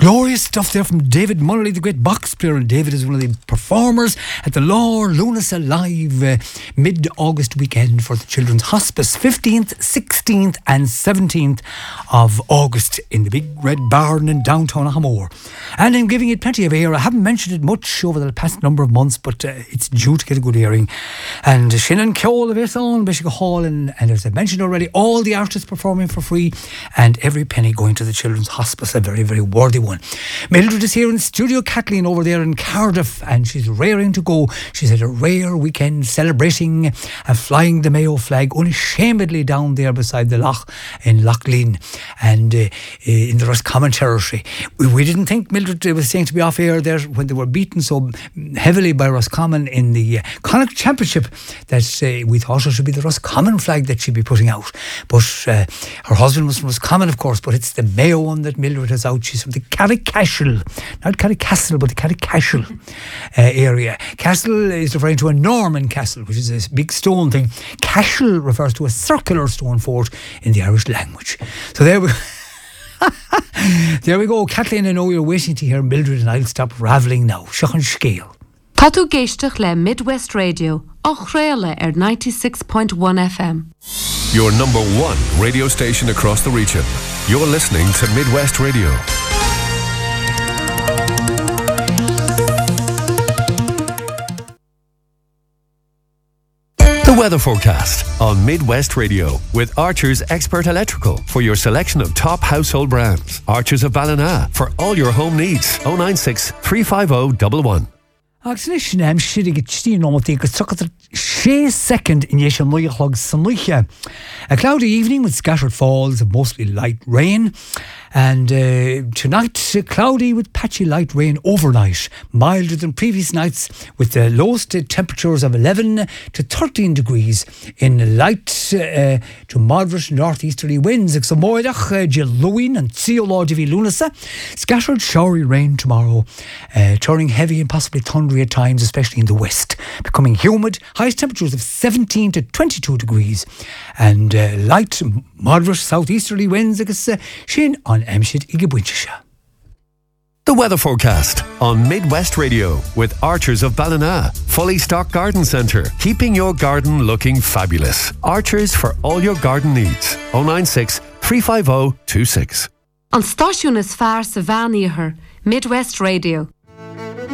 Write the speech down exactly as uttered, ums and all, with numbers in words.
Glorious stuff there from David Munnelly, the great box player, and David is one of the performers at the Law Lunasa Live uh, mid-August weekend for the Children's Hospice, fifteenth, sixteenth and seventeenth of August in the Big Red Barn in downtown Ahamore. And I'm giving it plenty of air. I haven't mentioned it much over the past number of months, but uh, it's due to get a good airing. And Shannon Cole of Isson, Michigan Hall, and, and as I mentioned already, all the artists performing for free and every penny going to the Children's Hospice, a very, very worthy one. Mildred is here in studio, Kathleen over there in Cardiff, and she's raring to go. She's had a rare weekend celebrating and flying the Mayo flag unashamedly down there beside the loch in Loch Lynn and uh, in the Roscommon territory. We, we didn't think Mildred was saying to be off air there when they were beaten so heavily by Roscommon in the uh, Connacht Championship that uh, we thought it should be the Roscommon flag that she'd be putting out. But uh, her husband was from Roscommon, of course, but it's the Mayo one that Mildred has out. She's from the Carrickcashel, not Carrickcastle, but the Carrickcashel uh, area. Castle is referring to a Norman castle, which is a big stone thing. Cashel refers to a circular stone fort in the Irish language. So there we there we go. Kathleen, I know you're waiting to hear Mildred, and I'll stop ravelling now. Seachan scale. Tatu géisteach le Midwest Radio, Ochraile er ninety-six point one F M. Your number one radio station across the region. You're listening to Midwest Radio. The weather forecast on Midwest Radio with Archer's Expert Electrical for your selection of top household brands. Archer's of Ballina for all your home needs. oh nine six, three five oh, one one. Agus am sirig it stí nómatí go tuchad sé second in yesh moichlog samucha. A cloudy evening with scattered falls of mostly light rain, and uh, tonight uh, cloudy with patchy light rain overnight, milder than previous nights with the lowest uh, temperatures of eleven to thirteen degrees in light uh, to moderate northeasterly winds. Ag samoidach uh, Jeluin and Tsiolodivi Lunasa. Scattered showery rain tomorrow, uh, turning heavy and possibly thundery at times, especially in the west. Becoming humid, highest temperatures of seventeen to twenty-two degrees, and uh, light, moderate southeasterly winds agus uh, shin on Emshid Igabwinchasha. The weather forecast on Midwest Radio with Archers of Ballina. Fully stocked garden centre, keeping your garden looking fabulous. Archers for all your garden needs. oh nine six, three five oh, two six. An stáisiún is fearr sa bhean iarthair, Midwest Radio.